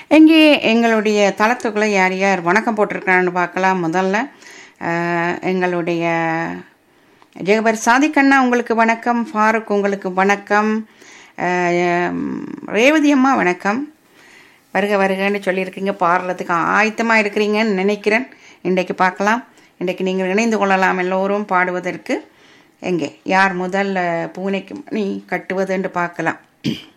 இங்கே எங்களுடைய தளத்துக்குள்ளே யார் யார் வணக்கம் போட்டிருக்கிறான்னு பார்க்கலாம். முதல்ல எங்களுடைய ஜெகபர் சாதிக்கண்ணா உங்களுக்கு வணக்கம், ஃபாரூக் உங்களுக்கு வணக்கம், ரேவதி அம்மா வணக்கம், வருக வருகன்னு சொல்லியிருக்கீங்க, பாடுறதுக்கு ஆயத்தமாக இருக்கிறீங்கன்னு நினைக்கிறேன். இன்றைக்கு பார்க்கலாம், இன்றைக்கு நீங்கள் இணைந்து கொள்ளலாம் எல்லோரும் பாடுவதற்கு. எங்கே யார் முதல்ல பூனைக்கு நீ கட்டுவதுன்னு பார்க்கலாம்.